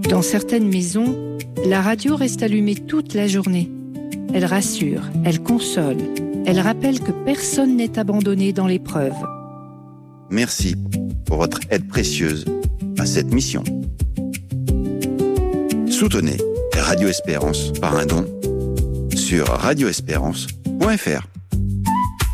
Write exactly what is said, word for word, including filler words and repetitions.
Dans certaines maisons, la radio reste allumée toute la journée. Elle rassure, elle console, elle rappelle que personne n'est abandonné dans l'épreuve. Merci pour votre aide précieuse à cette mission. Soutenez Radio Espérance par un don sur radio espérance point f r.